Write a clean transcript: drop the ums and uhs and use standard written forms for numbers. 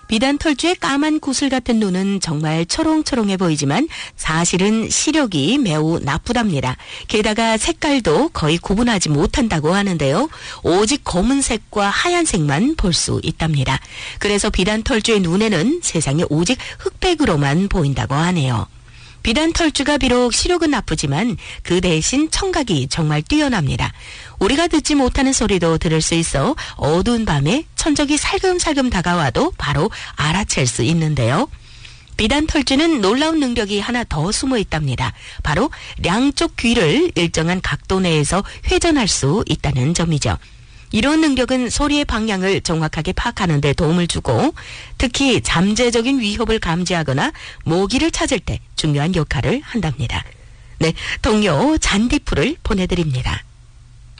비단털쥐의 까만 구슬 같은 눈은 정말 초롱초롱해 보이지만 사실은 시력이 매우 나쁘답니다. 게다가 색깔도 거의 구분하지 못한다고 하는데요. 오직 검은색과 하얀색만 볼 수 있답니다. 그래서 비단털쥐의 눈에는 세상에 오직 흑백으로만 보인다고 하네요. 비단털쥐가 비록 시력은 나쁘지만 그 대신 청각이 정말 뛰어납니다. 우리가 듣지 못하는 소리도 들을 수 있어 어두운 밤에 천적이 살금살금 다가와도 바로 알아챌 수 있는데요. 비단털쥐는 놀라운 능력이 하나 더 숨어 있답니다. 바로 양쪽 귀를 일정한 각도 내에서 회전할 수 있다는 점이죠. 이런 능력은 소리의 방향을 정확하게 파악하는 데 도움을 주고 특히 잠재적인 위협을 감지하거나 모기를 찾을 때 중요한 역할을 한답니다. 네, 동요 잔디풀을 보내드립니다.